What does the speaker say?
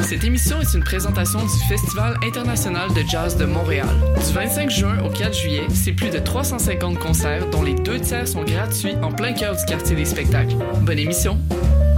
Cette émission est une présentation du Festival international de jazz de Montréal. Du 25 juin au 4 juillet, c'est plus de 350 concerts dont les 2 tiers sont gratuits en plein cœur du quartier des spectacles. Bonne émission!